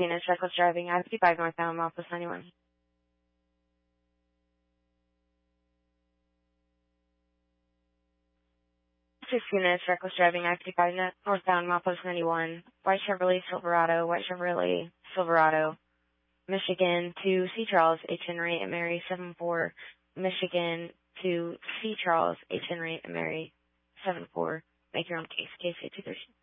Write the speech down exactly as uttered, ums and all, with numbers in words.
sixteen is reckless driving, I fifty-five northbound, Milepost ninety-one. sixteen is reckless driving, I fifty-five northbound, Milepost ninety-one. White Chevrolet Silverado, White Chevrolet Silverado. Michigan to C. Charles, H. Henry and Mary seven four. Michigan to C. Charles, H. Henry and Mary seven four. Make your own case. Case eight two three.